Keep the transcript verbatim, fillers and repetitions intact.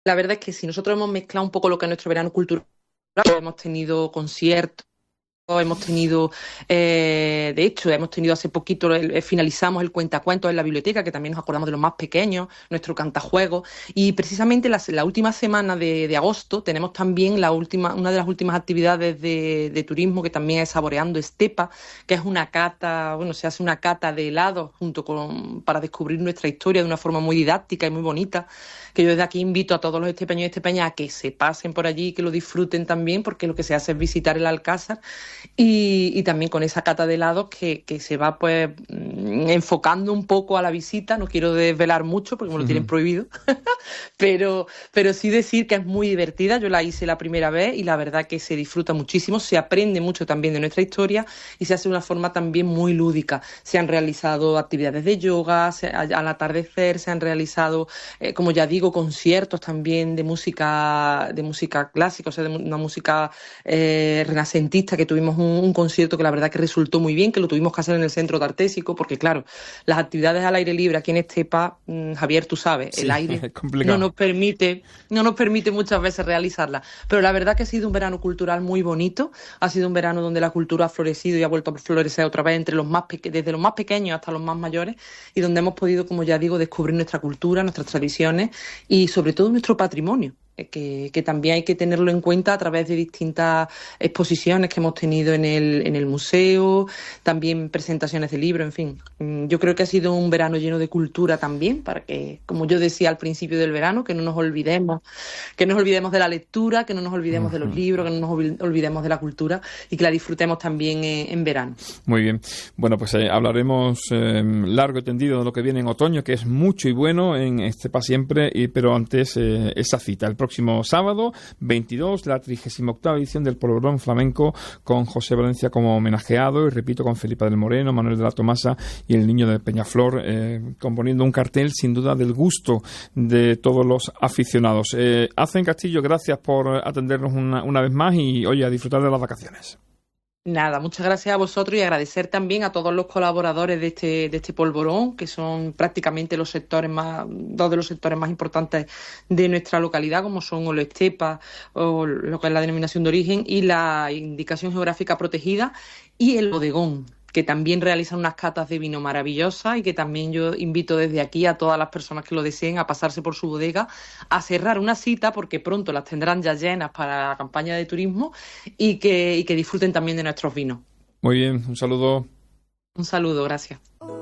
La verdad es que si nosotros hemos mezclado un poco lo que es nuestro verano cultural, hemos tenido conciertos, hemos tenido, eh, de hecho, hemos tenido hace poquito, el, el- finalizamos el cuentacuentos en la biblioteca, que también nos acordamos de los más pequeños, nuestro cantajuegos, y precisamente la, la última semana de, de agosto tenemos también la última, una de las últimas actividades de, de turismo, que también es Saboreando Estepa, que es una cata, bueno, se hace una cata de helados junto con, para descubrir nuestra historia de una forma muy didáctica y muy bonita, que yo desde aquí invito a todos los estepeños y estepeñas a que se pasen por allí y que lo disfruten también, porque lo que se hace es visitar el Alcázar y, y también con esa cata de helados que, que se va pues mm, enfocando un poco a la visita. No quiero desvelar mucho porque me lo tienen Ujú. prohibido, pero, pero sí decir que es muy divertida. Yo la hice la primera vez y la verdad que se disfruta muchísimo, se aprende mucho también de nuestra historia y se hace de una forma también muy lúdica. Se han realizado actividades de yoga, se- al al atardecer se han realizado, eh, como ya digo, conciertos también de música, de música clásica, o sea, de mu- una música eh, renacentista, que tuvimos un, un concierto que la verdad que resultó muy bien, que lo tuvimos que hacer en el centro tartésico, porque claro, las actividades al aire libre aquí en Estepa, mm, Javier, tú sabes, el Sí, aire es no complicado. nos permite, no nos permite muchas veces realizarlas. Pero la verdad que ha sido un verano cultural muy bonito, ha sido un verano donde la cultura ha florecido y ha vuelto a florecer otra vez entre los más peque- desde los más pequeños hasta los más mayores, y donde hemos podido, como ya digo, descubrir nuestra cultura, nuestras tradiciones y sobre todo nuestro patrimonio. eh, Que, que también hay que tenerlo en cuenta a través de distintas exposiciones que hemos tenido en el, en el museo, también presentaciones de libros, en fin. Mm, Yo creo que ha sido un verano lleno de cultura también, para que, como yo decía al principio del verano, que no nos olvidemos, que no nos olvidemos de la lectura, que no nos olvidemos de los Ujú. libros, que no nos olvi- olvidemos de la cultura y que la disfrutemos también eh, en verano. Muy bien. Bueno, pues eh, hablaremos eh, largo y tendido de lo que viene en otoño, que es mucho y bueno en Estepa siempre, y, pero antes eh, esa cita, el próximo sábado, veintidós, la trigésima octava edición del Polvorón Flamenco, con José Valencia como homenajeado, y repito, con Felipa del Moreno, Manuel de la Tomasa y el Niño de Peñaflor, eh, componiendo un cartel sin duda del gusto de todos los aficionados. Eh, Hacen Castillo, gracias por atendernos una, una vez más y, oye, a disfrutar de las vacaciones. Nada, muchas gracias a vosotros y agradecer también a todos los colaboradores de este, de este polvorón, que son prácticamente los sectores más, dos de los sectores más importantes de nuestra localidad, como son o la estepa, o lo que es la denominación de origen, y la indicación geográfica protegida, y el bodegón, que también realizan unas catas de vino maravillosas y que también yo invito desde aquí a todas las personas que lo deseen a pasarse por su bodega, a cerrar una cita, porque pronto las tendrán ya llenas para la campaña de turismo y que, y que disfruten también de nuestros vinos. Muy bien, un saludo. Un saludo, gracias.